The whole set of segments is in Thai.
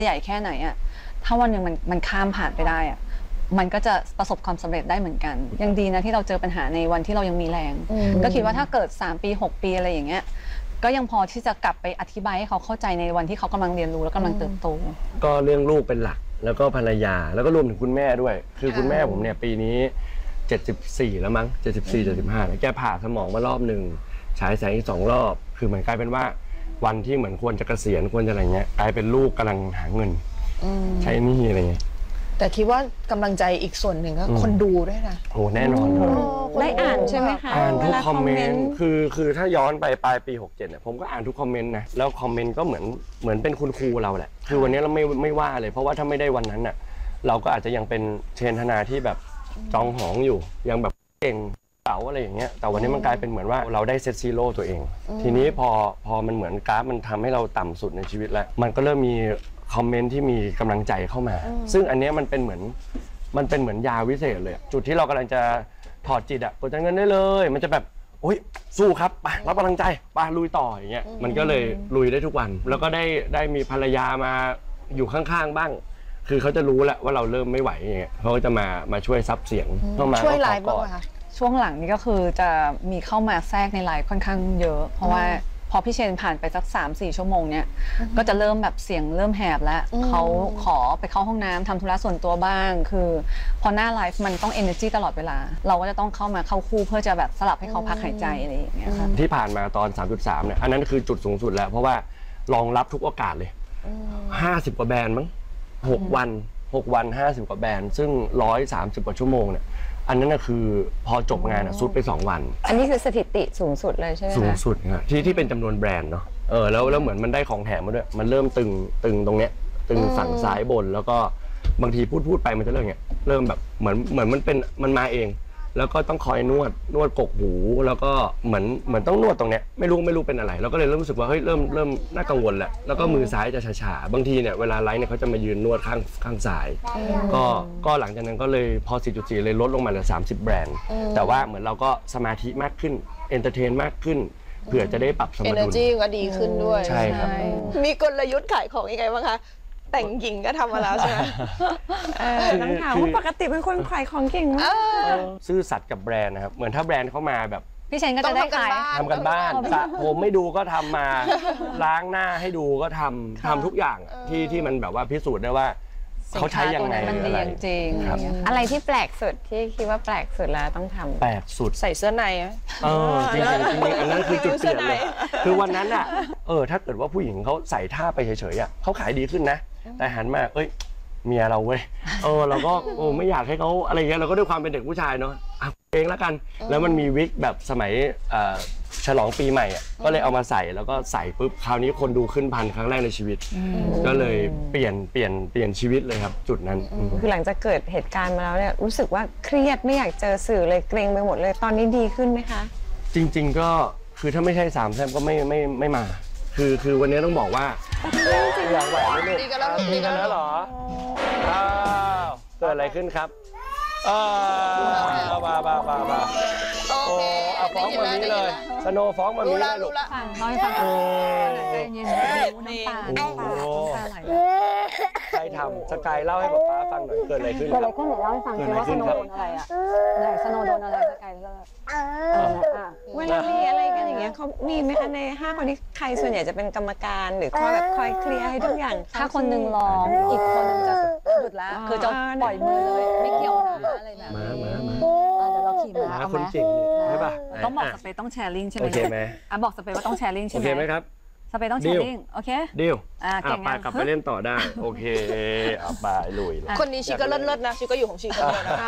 ใหญ่แค่ไหนอะถ้าวันหนึ่งมันข้ามผ่านไปได้อะมันก็จะประสบความสำเร็จได้เหมือนกันยังดีนะที่เราเจอปัญหาในวันที่เรายังมีแรงก็คิดว่าถ้าเกิด3 ปี 6 ปีอะไรอย่างเงี้ยก็ยังพอที่จะกลับไปอธิบายให้เขาเข้าใจในวันที่เขากำลังเรียนรู้และกำลังเติบโตก็เรื่องลูกเป็นหลักแล้วก็ภรรยาแล้วก็รวมถึงคุณแม่ด้วยคือคุณแม่ผมเนี่ยปีนี้74แล้วมั้ง74 75แล้วแกผ่าสมองมารอบหนึ่งฉายแสงอีก2 รอบคือเหมือนกลายเป็นว่าวันที่เหมือนควรจะเกษียณควรจะอะไรเงี้ยกลายเป็นลูกกำลังหาเงินใช้หนี้อะไรเงี้ยแต่คิดว่ากำลังใจอีกส่วนหนึ่งก็คนดูด้วยนะโอ้แน่นอนได้อ่านใช่ไหมคะอ่านทุกคอมเมนต์คือถ้าย้อนไปปลายปี67เนี่ยผมก็อ่านทุกคอมเมนต์นะแล้วคอมเมนต์ก็เหมือนเป็นคุณครูเราแหละคือวันนี้เราไม่ว่าเลยเพราะว่าถ้าไม่ได้วันนั้นน่ะเราก็อาจจะยังเป็นเชนธนาที่แบบจองหองอยู่ยังแบบเก่งเต๋าอะไรอย่างเงี้ยแต่วันนี้มันกลายเป็นเหมือนว่าเราได้เซตซีโร่ตัวเองทีนี้พอมันเหมือนกราฟมันทำให้เราต่ำสุดในชีวิตแล้วมันก็เริ่มมีคอมเมนต์ที่มีกำลังใจเข้ามาซึ่งอันนี้มันเป็นเหมือนยาวิเศษเลยจุดที่เรากำลังจะถอดจิตอะกดจ่ายเงินได้เลยมันจะแบบโอ๊ยสู้ครับไปรับกำลังใจไปลุยต่ออย่างเงี้ยมันก็เลยลุยได้ทุกวันแล้วก็ได้มีภรรยามาอยู่ข้างๆบ้างคือเขาจะรู้แหละว่าเราเริ่มไม่ไหวอย่างเงี้ยเขาก็จะมาช่วยซับเสียงเข้ามาช่วยไลฟ์บ้างไหมคะช่วงหลังนี่ก็คือจะมีเข้ามาแทรกในไลฟ์ค่อนข้างเยอะเพราะว่าพอพี่เชนผ่านไปสัก 3-4 ชั่วโมงเนี่ยก็จะเริ่มแบบเสียงเริ่มแหบแล้วเขาขอไปเข้าห้องน้ำทำธุระส่วนตัวบ้างคือพอหน้าไลฟ์มันต้อง energy ตลอดเวลาเราก็จะต้องเข้ามาเข้าคู่เพื่อจะแบบสลับให้เขาพักหายใจอะไรอย่างเงี้ยครับที่ผ่านมาตอน 3.3 เนี่ยอันนั้นคือจุดสูงสุดแล้วเพราะว่ารองรับทุกโอกาสเลย50 กว่าแบรนด์มั้ง6 วัน50 กว่าแบรนด์ซึ่ง130 กว่าชั่วโมงเนี่ยอันนั้นนะคือพอจบงานซุดไป2 วันอันนี้คือสถิติสูงสุดเลยใช่ไหมสูงสุดครับที่เป็นจำนวนแบรนด์เนาะแล้วเหมือนมันได้ของแถมมาด้วยมันเริ่มตึงตรงเนี้ยตึงฝั่งซ้ายบนแล้วก็บางทีพูดไปมันจะเริ่มเงี้ยเริ่มแบบเหมือนมันมาเองแล้วก็ต้องคอยนวดกกหูแล้วก็เหมือนต้องนวดตรงเนี้ยไม่รู้เป็นอะไรแล้วก็เลยรู้สึกว่าเฮ้ยเริ่มน่ากังวลแล้วก็มือซ้ายจะชาบางทีเนี่ยเวลาไลฟ์เนี่ยเขาจะมายืนนวดข้างซ้ายก็หลังจากนั้นก็เลยพอ 4.4 เลยลดลงมาเหลือ30 แบรนด์แต่ว่าเหมือนเราก็สมาธิมากขึ้นเอนเตอร์เทนมากขึ้นเผื่อจะได้ปรับสมดุล energy ก็ดีขึ้นด้วยใช่ครับมีกลยุทธ์ขายของยังไงบ้างคะแต่งหญิงก็ทำมาแล้วใช่ไหมน้องถามว่าปกติเป็นคนขายของเก่งมากซื่อสัตย์กับแบรนด์นะครับเหมือนถ้าแบรนด์เข้ามาแบบพี่เชนก็จะได้ขายทำกันบ้านสระผมไม่ดูก็ทำมาล้างหน้าให้ดูก็ทำทุกอย่างที่มันแบบว่าพิสูจน์ได้ว่าเขาใช้ยังไงอะไรจริงอะไรที่แปลกสุดที่คิดว่าแปลกสุดแล้วต้องทำแปลกสุดใส่เสื้อในจริงอันนั้นคือจุดเปลี่ยนเลยคือวันนั้นอ่ะถ้าเกิดว่าผู้หญิงเขาใส่ท่าไปเฉยๆอ่ะเขาขายดีขึ้นนะแต่หันมาเมียเราเว้ยเราก็ไม่อยากให้เขาอะไรเงี้ยเราก็ด้วยความเป็นเด็กผู้ชายเนาะเองแล้วกันแล้วมันมีวิกแบบสมัยฉลองปีใหม่อ่ะก็เลยเอามาใส่แล้วก็ใส่ปุ๊บคราวนี้คนดูขึ้นพันครั้งแรกในชีวิตก็เลยเปลี่ยนชีวิตเลยครับจุดนั้นคือหลังจากเกิดเหตุการณ์มาแล้วเนี่ยรู้สึกว่าเครียดไม่อยากเจอสื่อเลยเกรงไปหมดเลยตอนนี้ดีขึ้นไหมคะจริงๆก็คือถ้าไม่ใช่3 แซ่บก็ไม่มาคือวันนี้ต้องบอกว่าอยากไหวไหมลูกดีกันแล้วเหรอเกิดอะไรขึ้นครับมาโอ้ฟ้องมานี้เลยสโนฟ้องมานี้เลยลูกน้อยฟังใจเย็นน้ำตาไหลใครทำสกายเล่าให้ป๊าฟังหน่อยเกิดอะไรขึ้นเกิดอะไรขึ้นเดี๋ยวเล่าให้ฟังซิว่าสโนโดนอะไรอ่ะไหนสโนโดนอะไรสกายเลิกเวลามีอะไรกันอย่างเงี้ยเขามีไหมคะใน5 คนนี้ใครส่วนใหญ่จะเป็นกรรมการหรือคอยเคลียร์ให้ทุกอย่างถ้าคนนึงร้องอีกคนนึงจะหยุดแล้วคือจะปล่อยมือเลยไม่เกี่ยวนะอะไรแบบนี้เดี๋ยวเราขี่ม้าเอาไหมคนเก่งใช่ป่ะต้องบอกสเปซต้องแชร์ลิงใช่ไหมโอเคไหมบอกสเปซว่าต้องแชร์ลิงใช่ไหมโอเคไหมครับสเปซต้องแชร์ลิงโอเคดิวเก่งกลับไปเล่นต่อได้โอเคเอาไปลุยคนนี้ชีก็เลิศนะชีก็อยู่ของชีคนเดียวนะ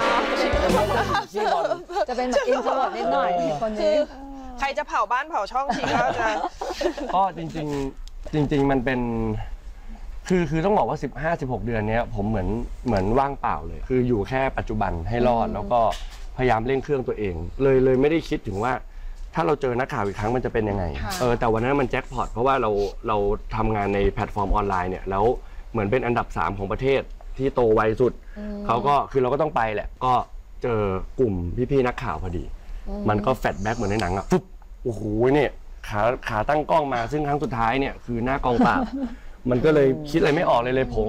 จะเป็นแบบอินโทรเวิร์ตนิดหน่อยคนนี้ใครจะเผาบ้านเผาช่องชีก็จริงมันเป็นคือต้องบอกว่า15-16 เดือนนี้ผมเหมือนว่างเปล่าเลยคืออยู่แค่ปัจจุบันให้รอดแล้วก็พยายามเร่งเครื่องตัวเองเลยไม่ได้คิดถึงว่าถ้าเราเจอนักข่าวอีกครั้งมันจะเป็นยังไงแต่วันนั้นมันแจ็คพอตเพราะว่าเราทำงานในแพลตฟอร์มออนไลน์เนี่ยแล้วเหมือนเป็นอันดับ3ของประเทศที่โตไวสุดเขาก็คือเราก็ต้องไปแหละก็เจอกลุ่มพี่ๆนักข่าวพอดีมันก็แฟลชแบ็กเหมือนในหนังอ่ะปุ๊บโอ้โหเนี่ยขาตั้งกล้องมาซึ่งครั้งสุดท้ายเนี่ยคือหน้ากองปราบมันก็เลยคิดอะไรไม่ออกเลยโผล่